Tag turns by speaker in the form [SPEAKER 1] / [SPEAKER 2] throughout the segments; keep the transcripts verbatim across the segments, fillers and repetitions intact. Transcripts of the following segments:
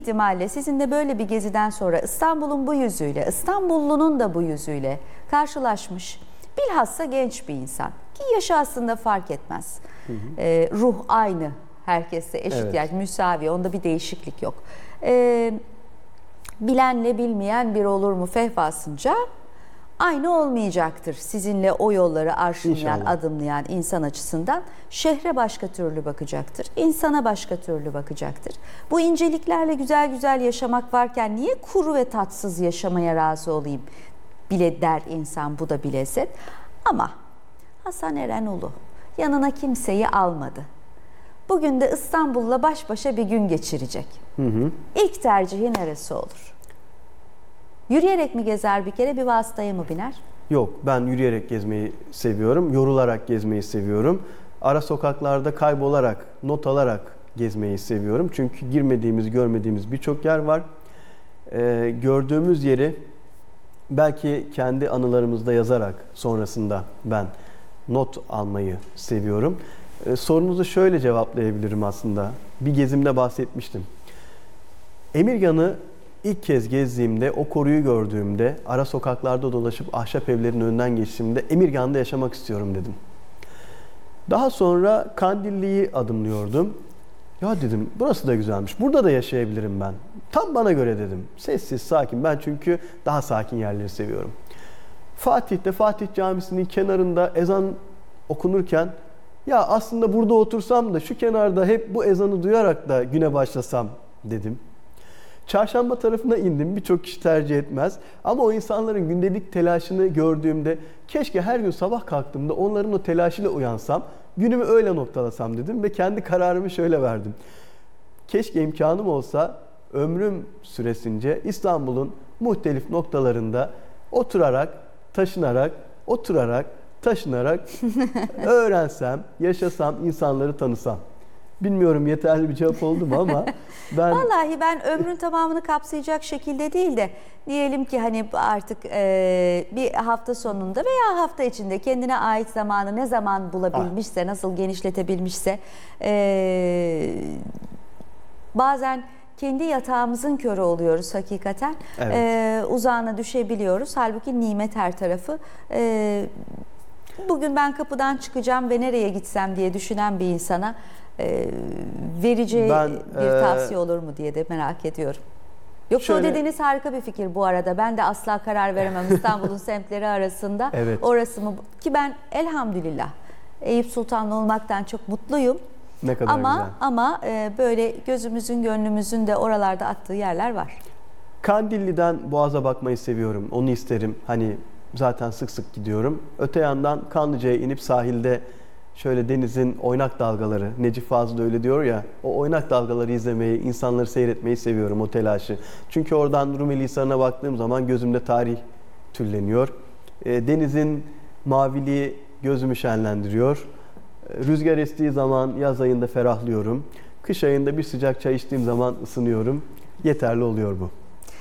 [SPEAKER 1] ihtimalle sizinle böyle bir geziden sonra İstanbul'un bu yüzüyle, İstanbullunun da bu yüzüyle karşılaşmış. Bilhassa genç bir insan ki yaşı aslında fark etmez. Hı hı. Ee, ruh aynı, herkeste eşit, evet. Yani müsavi, onda bir değişiklik yok. Ee, bilenle bilmeyen bir olur mu fehvasınca aynı olmayacaktır. Sizinle o yolları arşınlayan, İnşallah. adımlayan insan açısından şehre başka türlü bakacaktır. İnsana başka türlü bakacaktır. Bu inceliklerle güzel güzel yaşamak varken niye kuru ve tatsız yaşamaya razı olayım bile der insan, bu da bir lezzet. Ama Hasan Erenulu yanına kimseyi almadı. Bugün de İstanbul'la baş başa bir gün geçirecek. Hı hı. İlk tercihi neresi olur? Yürüyerek mi gezer bir kere, bir vasıtaya mı biner?
[SPEAKER 2] Yok, ben yürüyerek gezmeyi seviyorum, yorularak gezmeyi seviyorum. Ara sokaklarda kaybolarak, not alarak gezmeyi seviyorum. Çünkü girmediğimiz, görmediğimiz birçok yer var. Ee, gördüğümüz yeri belki kendi anılarımızda yazarak sonrasında ben not almayı seviyorum. Ee, sorunuzu şöyle cevaplayabilirim aslında. Bir gezimde bahsetmiştim. Emirgan'ı İlk kez gezdiğimde, o koruyu gördüğümde, ara sokaklarda dolaşıp ahşap evlerin önünden geçtiğimde Emirgan'da yaşamak istiyorum dedim. Daha sonra Kandilli'yi adımlıyordum. Ya dedim, burası da güzelmiş, burada da yaşayabilirim ben. Tam bana göre dedim. Sessiz, sakin. Ben çünkü daha sakin yerleri seviyorum. Fatih'te, Fatih Camisi'nin kenarında ezan okunurken, ya aslında burada otursam da şu kenarda hep bu ezanı duyarak da güne başlasam dedim. Çarşamba tarafına indim. Birçok kişi tercih etmez. Ama o insanların gündelik telaşını gördüğümde keşke her gün sabah kalktığımda onların o telaşıyla uyansam, günümü öyle noktalasam dedim ve kendi kararımı şöyle verdim. Keşke imkanım olsa ömrüm süresince İstanbul'un muhtelif noktalarında oturarak, taşınarak, oturarak, taşınarak öğrensem, yaşasam, insanları tanısam. Bilmiyorum yeterli bir cevap oldu mu ama ben...
[SPEAKER 1] Vallahi ben ömrün tamamını kapsayacak şekilde değil de diyelim ki hani artık e, bir hafta sonunda veya hafta içinde kendine ait zamanı ne zaman bulabilmişse, ah. nasıl genişletebilmişse e, bazen kendi yatağımızın körü oluyoruz hakikaten. Evet. E, uzağına düşebiliyoruz. Halbuki nimet her tarafı. E, bugün ben kapıdan çıkacağım ve nereye gitsem diye düşünen bir insana E, vereceği ben, bir e, tavsiye olur mu diye de merak ediyorum. Yoksa şöyle, o dediğiniz harika bir fikir bu arada. Ben de asla karar veremem İstanbul'un semtleri arasında. Evet. Orası mı? Ki ben elhamdülillah Eyüp Sultanlı olmaktan çok mutluyum.
[SPEAKER 2] Ne kadar
[SPEAKER 1] ama,
[SPEAKER 2] güzel.
[SPEAKER 1] Ama e, böyle gözümüzün gönlümüzün de oralarda attığı yerler var.
[SPEAKER 2] Kandilli'den Boğaz'a bakmayı seviyorum. Onu isterim. Hani zaten sık sık gidiyorum. Öte yandan Kanlıca'ya inip sahilde şöyle denizin oynak dalgaları, Necip Fazıl da öyle diyor ya, o oynak dalgaları izlemeyi, insanları seyretmeyi seviyorum, o telaşı. Çünkü oradan Rumeli Hisarı'na baktığım zaman gözümde tarih tülleniyor. E, denizin maviliği gözümü şenlendiriyor. E, rüzgar estiği zaman yaz ayında ferahlıyorum. Kış ayında bir sıcak çay içtiğim zaman ısınıyorum. Yeterli oluyor bu.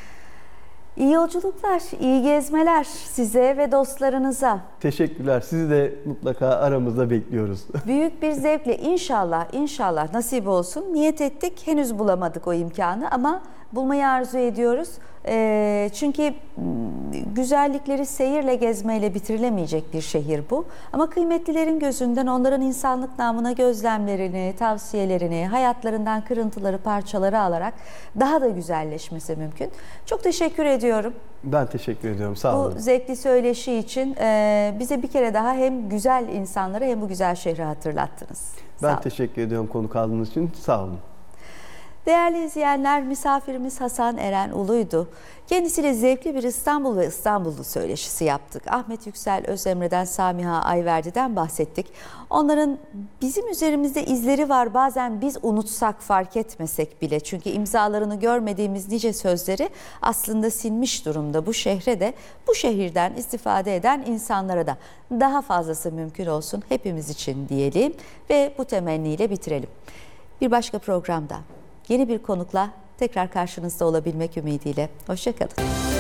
[SPEAKER 1] İyi yolculuklar, iyi gezmeler size ve dostlarınıza.
[SPEAKER 2] Teşekkürler. Sizi de mutlaka aramızda bekliyoruz.
[SPEAKER 1] Büyük bir zevkle inşallah, inşallah nasip olsun. Niyet ettik, henüz bulamadık o imkanı ama bulmayı arzu ediyoruz. E, çünkü güzellikleri seyirle, gezmeyle bitirilemeyecek bir şehir bu. Ama kıymetlilerin gözünden onların insanlık namına gözlemlerini, tavsiyelerini, hayatlarından kırıntıları, parçaları alarak daha da güzelleşmesi mümkün. Çok teşekkür ediyorum.
[SPEAKER 2] Ben teşekkür ediyorum. Sağ olun.
[SPEAKER 1] Bu zevkli söyleşi için e, bize bir kere daha hem güzel insanları hem bu güzel şehri hatırlattınız.
[SPEAKER 2] Ben teşekkür ediyorum konuk aldığınız için. Sağ olun.
[SPEAKER 1] Değerli izleyenler, misafirimiz Hasan Erenulu'ydu. Kendisiyle zevkli bir İstanbul ve İstanbullu söyleşisi yaptık. Ahmet Yüksel Özemre'den, Samiha Ayverdi'den bahsettik. Onların bizim üzerimizde izleri var. Bazen biz unutsak, fark etmesek bile. Çünkü imzalarını görmediğimiz nice sözleri aslında sinmiş durumda bu şehre de, bu şehirden istifade eden insanlara da. Daha fazlası mümkün olsun hepimiz için diyelim ve bu temenniyle bitirelim. Bir başka programda yeni bir konukla tekrar karşınızda olabilmek ümidiyle. Hoşça kalın.